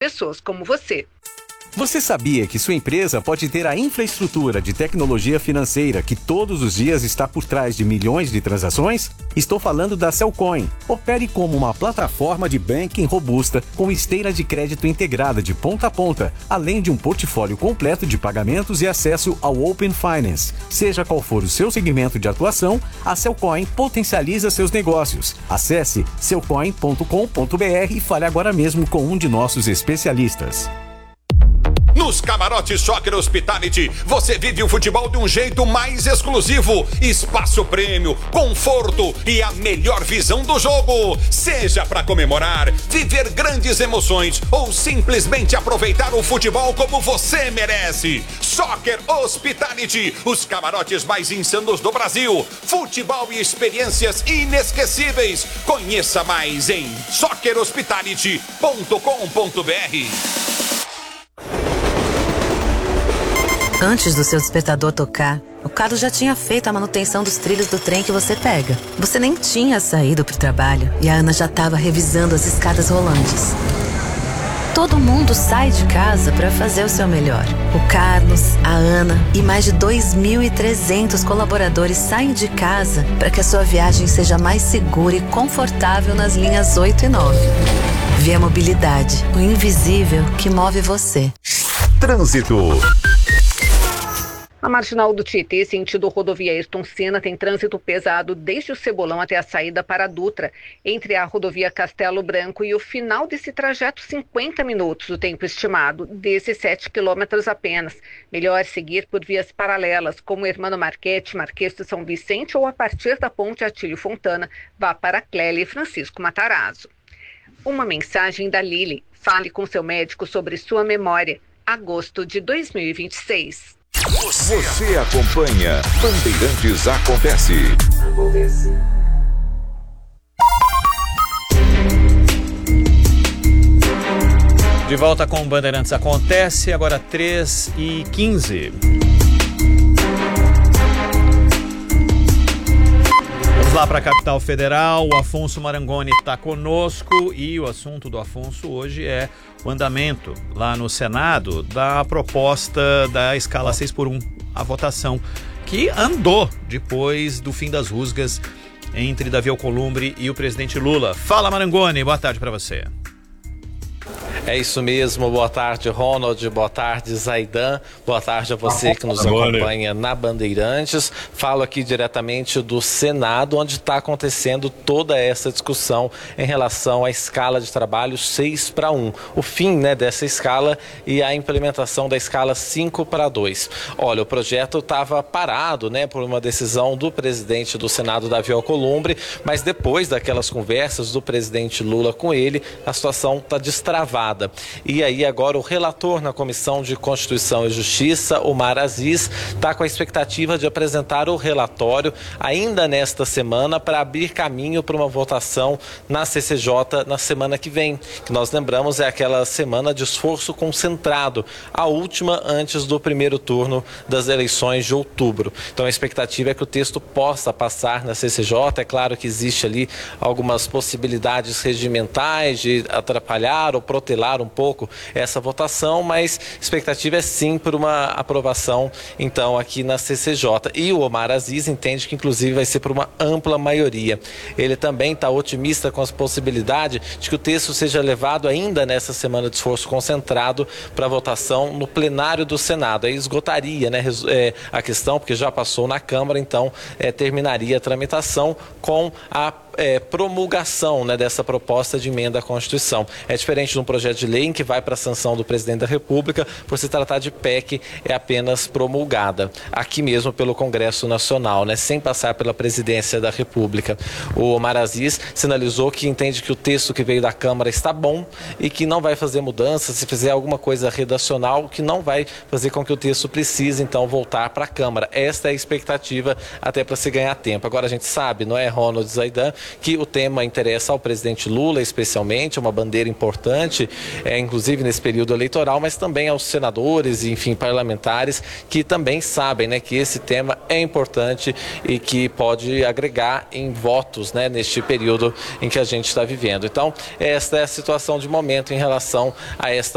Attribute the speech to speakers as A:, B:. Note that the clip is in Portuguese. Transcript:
A: pessoas como você.
B: Você sabia que sua empresa pode ter a infraestrutura de tecnologia financeira que todos os dias está por trás de milhões de transações? Estou falando da Cellcoin. Opere como uma plataforma de banking robusta com esteira de crédito integrada de ponta a ponta, além de um portfólio completo de pagamentos e acesso ao Open Finance. Seja qual for o seu segmento de atuação, a Cellcoin potencializa seus negócios. Acesse cellcoin.com.br e fale agora mesmo com um de nossos especialistas.
C: Nos Camarotes Soccer Hospitality, você vive o futebol de um jeito mais exclusivo. Espaço prêmio, conforto e a melhor visão do jogo. Seja para comemorar, viver grandes emoções ou simplesmente aproveitar o futebol como você merece. Soccer Hospitality, os camarotes mais insanos do Brasil. Futebol e experiências inesquecíveis. Conheça mais em soccerhospitality.com.br.
D: Antes do seu despertador tocar, o Carlos já tinha feito a manutenção dos trilhos do trem que você pega. Você nem tinha saído para o trabalho e a Ana já estava revisando as escadas rolantes. Todo mundo sai de casa para fazer o seu melhor. O Carlos, a Ana e mais de 2.300 colaboradores saem de casa para que a sua viagem seja mais segura e confortável nas linhas 8 e 9. Via Mobilidade, o invisível que move você.
E: Trânsito.
A: A marginal do Tietê, sentido rodovia Ayrton Senna, tem trânsito pesado desde o Cebolão até a saída para a Dutra. Entre a rodovia Castelo Branco e o final desse trajeto, 50 minutos, o tempo estimado, 17 quilômetros apenas. Melhor seguir por vias paralelas, como Hermano Marchetti, Marquês de São Vicente ou a partir da ponte Atílio Fontana, vá para Clélia e Francisco Matarazzo. Uma mensagem da Lili. Fale com seu médico sobre sua memória. Agosto de 2026.
E: Você acompanha Bandeirantes Acontece.
F: De volta com Bandeirantes Acontece, agora 3h15. Vamos lá para a capital federal. O Afonso Marangoni está conosco e o assunto do Afonso hoje é o andamento lá no Senado da proposta da escala 6x1, a votação que andou depois do fim das rusgas entre Davi Alcolumbre e o presidente Lula. Fala, Marangoni, boa tarde para você.
G: É isso mesmo, boa tarde, Ronald, boa tarde, Zaidan, boa tarde a você que nos acompanha na Bandeirantes. Falo aqui diretamente do Senado, onde está acontecendo toda essa discussão em relação à escala de trabalho 6x1, o fim, dessa escala e a implementação da escala 5x2. Olha, o projeto estava parado, por uma decisão do presidente do Senado, Davi Alcolumbre, mas depois daquelas conversas do presidente Lula com ele, a situação está destravada. E aí agora o relator na Comissão de Constituição e Justiça, Omar Aziz, está com a expectativa de apresentar o relatório ainda nesta semana para abrir caminho para uma votação na CCJ na semana que vem, que nós lembramos é aquela semana de esforço concentrado, a última antes do primeiro turno das eleições de outubro. Então a expectativa é que o texto possa passar na CCJ. É claro que existe ali algumas possibilidades regimentais de atrapalhar ou protelar um pouco essa votação, mas a expectativa é sim por uma aprovação então aqui na CCJ. E o Omar Aziz entende que inclusive vai ser por uma ampla maioria. Ele também está otimista com a possibilidade de que o texto seja levado ainda nessa semana de esforço concentrado para votação no plenário do Senado. Aí esgotaria a questão, porque já passou na Câmara, então terminaria a tramitação com a promulgação dessa proposta de emenda à Constituição. É diferente de um projeto de lei em que vai para a sanção do presidente da República, por se tratar de PEC, é apenas promulgada aqui mesmo pelo Congresso Nacional, sem passar pela presidência da República. O Omar Aziz sinalizou que entende que o texto que veio da Câmara está bom e que não vai fazer mudanças, se fizer alguma coisa redacional, que não vai fazer com que o texto precise então voltar para a Câmara. Esta é a expectativa até para se ganhar tempo. Agora a gente sabe, não é, Ronald, Zaidan, que o tema interessa ao presidente Lula especialmente, uma bandeira importante, inclusive nesse período eleitoral, mas também aos senadores e, enfim, parlamentares que também sabem que esse tema é importante e que pode agregar em votos neste período em que a gente está vivendo. Então, esta é a situação de momento em relação a esta